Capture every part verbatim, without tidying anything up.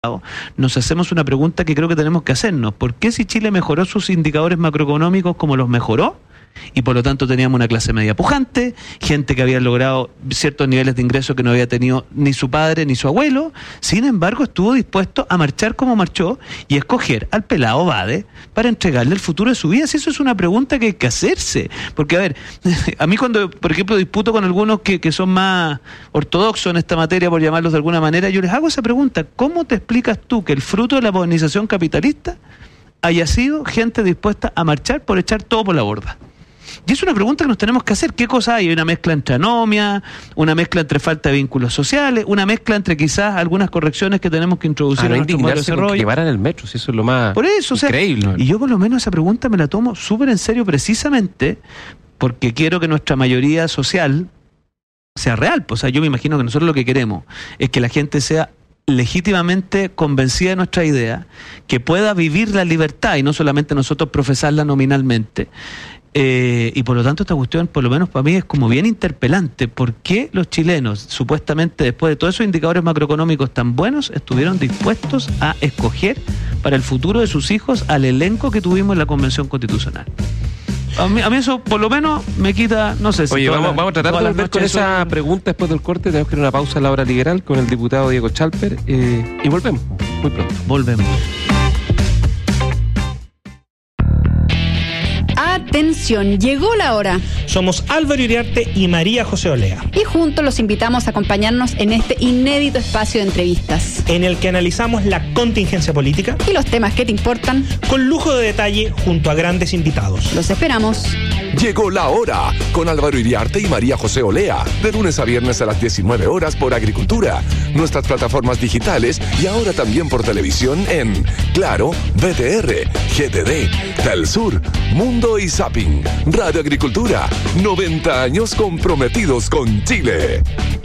nos hacemos una pregunta que creo que tenemos que hacernos. ¿Por qué si Chile mejoró sus indicadores macroeconómicos como los mejoró? Y por lo tanto teníamos una clase media pujante, gente que había logrado ciertos niveles de ingresos que no había tenido ni su padre ni su abuelo. Sin embargo, estuvo dispuesto a marchar como marchó y escoger al pelado Bade para entregarle el futuro de su vida. Si eso es una pregunta que hay que hacerse. Porque, a ver, a mí cuando, por ejemplo, disputo con algunos que, que son más ortodoxos en esta materia, por llamarlos de alguna manera, yo les hago esa pregunta: ¿cómo te explicas tú que el fruto de la modernización capitalista haya sido gente dispuesta a marchar por echar todo por la borda? Y es una pregunta que nos tenemos que hacer. ¿Qué cosa hay? Hay una mezcla entre anomia, una mezcla entre falta de vínculos sociales, una mezcla entre quizás algunas correcciones que tenemos que introducir ah, no en nuestro modelo de desarrollo. Que llevaran el metro, si eso es lo más por eso, increíble. O sea, y yo por lo menos esa pregunta me la tomo súper en serio, precisamente porque quiero que nuestra mayoría social sea real. O sea, yo me imagino que nosotros lo que queremos es que la gente sea legítimamente convencida de nuestra idea, que pueda vivir la libertad y no solamente nosotros profesarla nominalmente. Eh, y por lo tanto esta cuestión, por lo menos para mí, es como bien interpelante. ¿Por qué los chilenos, supuestamente después de todos esos indicadores macroeconómicos tan buenos, estuvieron dispuestos a escoger para el futuro de sus hijos al elenco que tuvimos en la Convención Constitucional? A mí, a mí eso por lo menos me quita, no sé si... Oye, vamos, la, vamos a tratar de volver con esa son... pregunta después del corte. Tenemos que ir a una pausa en la hora liberal con el diputado Diego Chalper eh, y volvemos muy pronto. Volvemos. Atención, llegó la hora. Somos Álvaro Iriarte y María José Olea. Y juntos los invitamos a acompañarnos en este inédito espacio de entrevistas, en el que analizamos la contingencia política y los temas que te importan, con lujo de detalle junto a grandes invitados. Los esperamos. Llegó la hora con Álvaro Iriarte y María José Olea, de lunes a viernes a las diecinueve horas por Agricultura, nuestras plataformas digitales y ahora también por televisión en Claro, V T R, G T D, Telsur, Mundo y Zapping. Radio Agricultura, noventa años comprometidos con Chile.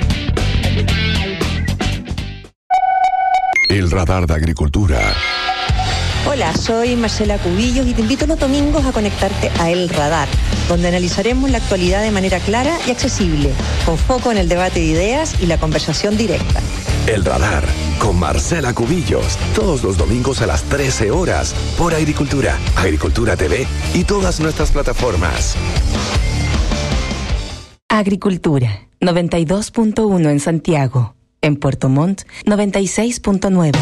El radar de Agricultura. Hola, soy Marcela Cubillos y te invito los domingos a conectarte a El Radar, donde analizaremos la actualidad de manera clara y accesible, con foco en el debate de ideas y la conversación directa. El Radar, con Marcela Cubillos, todos los domingos a las trece horas, por Agricultura, Agricultura T V y todas nuestras plataformas. Agricultura, noventa y dos punto uno en Santiago, en Puerto Montt, noventa y seis punto nueve.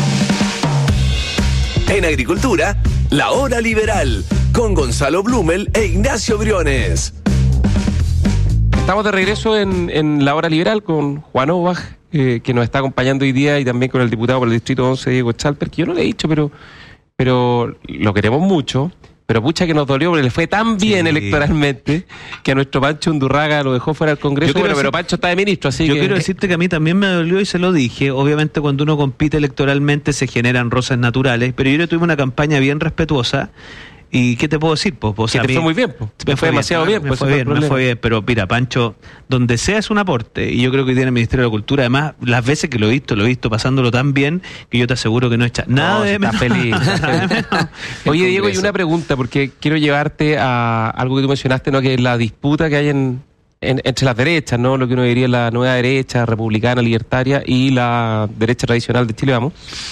En Agricultura, la hora liberal, con Gonzalo Blumel e Ignacio Briones. Estamos de regreso en, en la hora liberal con Juan Obaj, eh, que nos está acompañando hoy día, y también con el diputado por el Distrito once, Diego Chalper, que yo no le he dicho, pero, pero lo queremos mucho. Pero pucha que nos dolió porque le fue tan bien sí. electoralmente que a nuestro Pancho Undurraga lo dejó fuera del Congreso. Bueno, decir, pero Pancho está de ministro, así yo que... Yo quiero decirte que a mí también me dolió y se lo dije. Obviamente cuando uno compite electoralmente se generan roces naturales, pero yo le tuve una campaña bien respetuosa. ¿Y qué te puedo decir? Pues, o sea, que te mí, fue muy bien, pues. Me fue, fue demasiado bien. Me pues, fue bien, me fue bien. Pero mira, Pancho, donde sea es un aporte. Y yo creo que tiene el Ministerio de la Cultura. Además, las veces que lo he visto, lo he visto pasándolo tan bien que yo te aseguro que no echa nada no, de está feliz. Oye, Diego, y una pregunta, porque quiero llevarte a algo que tú mencionaste, ¿no? Que es la disputa que hay en, en entre las derechas, ¿no? Lo que uno diría la nueva derecha, republicana, libertaria, y la derecha tradicional de Chile, vamos.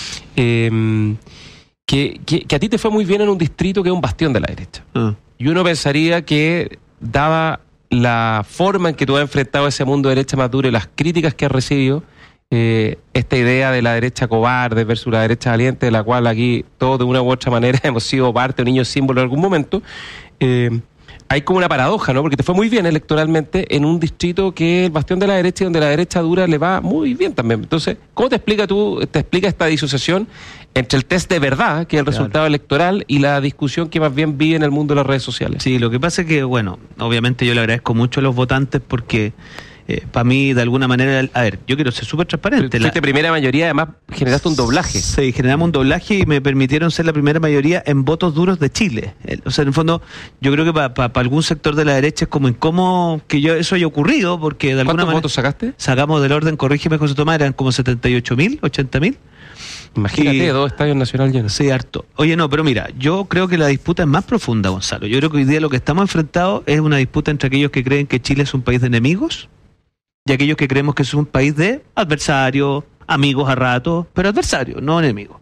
Eh... Que, que, que a ti te fue muy bien en un distrito que es un bastión de la derecha. Uh. Y uno pensaría que, dada la forma en que tú has enfrentado ese mundo de derecha más duro y las críticas que has recibido, eh, esta idea de la derecha cobarde versus la derecha valiente, de la cual aquí todos de una u otra manera hemos sido parte o niños símbolo en algún momento, eh, hay como una paradoja, ¿no? Porque te fue muy bien electoralmente en un distrito que es el bastión de la derecha y donde la derecha dura le va muy bien también. Entonces, ¿cómo te explica tú, te explica esta disociación entre el test de verdad, que es el claro. resultado electoral, y la discusión que más bien vive en el mundo de las redes sociales? Sí, lo que pasa es que, bueno, obviamente yo le agradezco mucho a los votantes porque... Eh, para mí, de alguna manera, a ver, yo quiero ser súper transparente. Fuiste la primera mayoría, además generaste un doblaje. Sí, generamos un doblaje y me permitieron ser la primera mayoría en votos duros de Chile. O sea, en el fondo, yo creo que para pa, pa algún sector de la derecha es como incómodo que yo eso haya ocurrido, porque de alguna ¿Cuántos manera... votos sacaste? Sacamos del orden, corrígeme, José Tomás, eran como setenta y ocho mil, ochenta mil. Imagínate, y, dos estadios nacional llenos. Sí, harto. Oye, no, pero mira, yo creo que la disputa es más profunda, Gonzalo. Yo creo que hoy día lo que estamos enfrentados es una disputa entre aquellos que creen que Chile es un país de enemigos y aquellos que creemos que es un país de adversarios, amigos a ratos, pero adversarios, no enemigos.